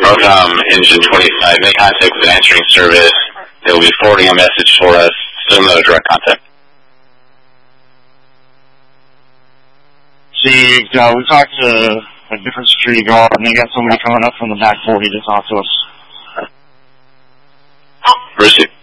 Norcom Engine 25, make contact with an answering service. They will be forwarding a message for us. Still no direct contact. See, we talked to a different security guard, and they got somebody coming up from the back 40 to talk to us. Receive.